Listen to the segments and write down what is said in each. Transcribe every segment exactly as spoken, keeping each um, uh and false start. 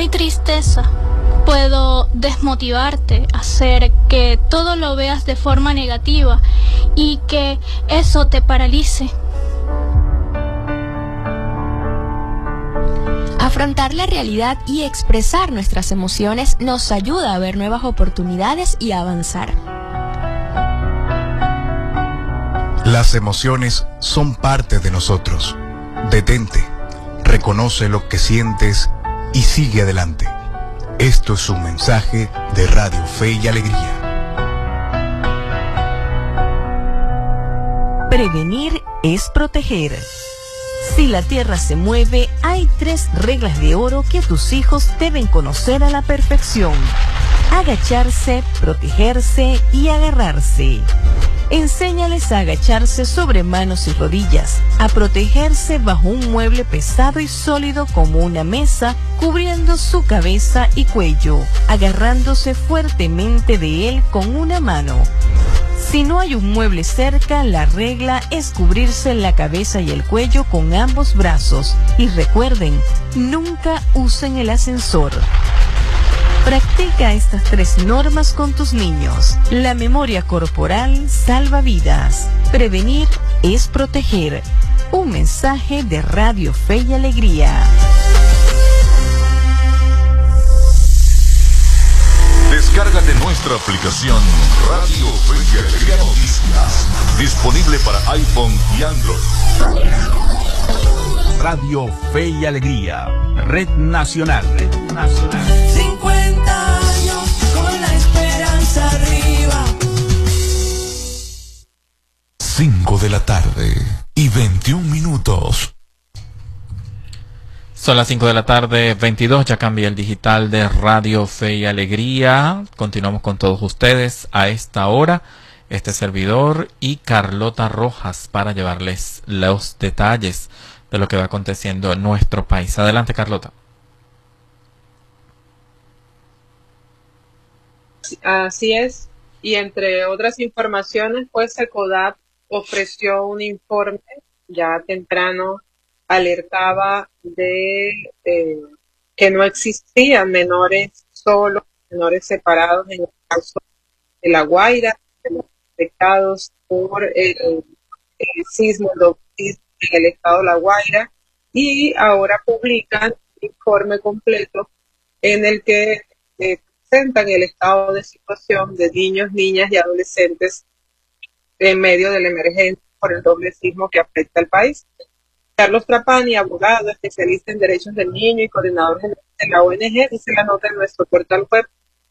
mi tristeza puedo desmotivarte, hacer que todo lo veas de forma negativa y que eso te paralice. Afrontar la realidad y expresar nuestras emociones nos ayuda a ver nuevas oportunidades y a avanzar. Las emociones son parte de nosotros. Detente, reconoce lo que sientes y sigue adelante. Esto es un mensaje de Radio Fe y Alegría. Prevenir es proteger. Si la tierra se mueve, hay tres reglas de oro que tus hijos deben conocer a la perfección: agacharse, protegerse y agarrarse. Enséñales a agacharse sobre manos y rodillas, a protegerse bajo un mueble pesado y sólido como una mesa, cubriendo su cabeza y cuello, agarrándose fuertemente de él con una mano. Si no hay un mueble cerca, la regla es cubrirse la cabeza y el cuello con ambos brazos. Y recuerden, nunca usen el ascensor. Practica estas tres normas con tus niños. La memoria corporal salva vidas. Prevenir es proteger. Un mensaje de Radio Fe y Alegría. Descárgate nuestra aplicación Radio Fe y Alegría Noticias, disponible para iPhone y Android. Radio Fe y Alegría, Red Nacional. Red Nacional. cincuenta años con la esperanza arriba. cinco de la tarde y veintiún minutos. Son las cinco de la tarde, veintidós, ya cambia el digital de Radio Fe y Alegría. Continuamos con todos ustedes a esta hora, este servidor y Carlota Rojas para llevarles los detalles de lo que va aconteciendo en nuestro país. Adelante, Carlota. Así es, y entre otras informaciones, pues SECODAP ofreció un informe ya temprano, alertaba de eh, que no existían menores solos, menores separados en el caso de La Guaira, de los afectados por el, el sismo en el estado de La Guaira, y ahora publican un informe completo en el que eh, presentan el estado de situación de niños, niñas y adolescentes en medio de la emergencia por el doble sismo que afecta al país. Carlos Trapani, abogado, especialista en derechos del niño y coordinador general de la O N G, dice la nota en nuestro portal web,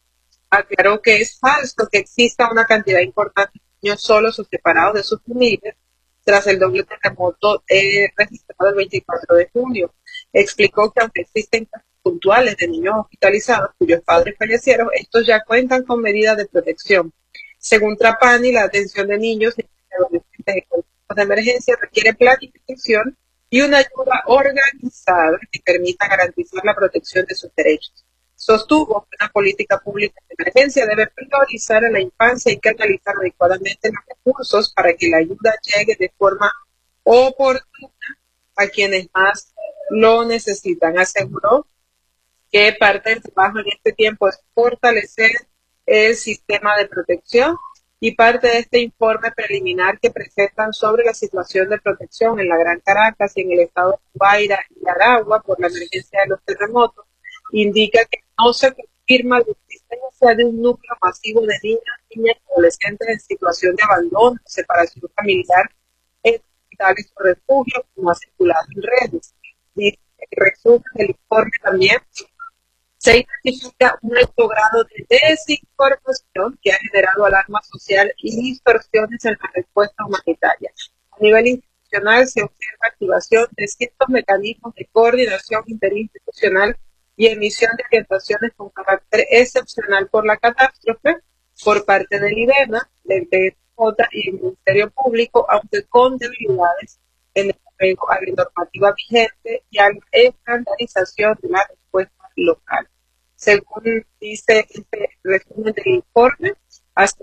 aclaró que es falso que exista una cantidad importante de niños solos o separados de sus familias tras el doble terremoto eh, registrado el veinticuatro de junio. Explicó que aunque existen casos puntuales de niños hospitalizados cuyos padres fallecieron, estos ya cuentan con medidas de protección. Según Trapani, la atención de niños y adolescentes en contextos de emergencia requiere planificación y una ayuda organizada que permita garantizar la protección de sus derechos. Sostuvo que una política pública de emergencia debe priorizar a la infancia y canalizar adecuadamente los recursos para que la ayuda llegue de forma oportuna a quienes más lo necesitan. Aseguró que parte del trabajo en este tiempo es fortalecer el sistema de protección, y parte de este informe preliminar que presentan sobre la situación de protección en la Gran Caracas y en el estado de Guaira y Aragua por la emergencia de los terremotos indica que no se confirma la existencia de un núcleo masivo de niños, niñas y adolescentes en situación de abandono, separación familiar en hospitales o refugios, como ha circulado en redes. Y resumen del informe también, se identifica un alto grado de desinformación que ha generado alarma social y distorsiones en la respuesta humanitaria. A nivel institucional se observa activación de ciertos mecanismos de coordinación interinstitucional y emisión de orientaciones con carácter excepcional por la catástrofe por parte del IDEMA, del P S J y el Ministerio Público, aunque con debilidades en el apego a la normativa vigente y a la estandarización de la respuesta local. Según dice este resumen del informe, hasta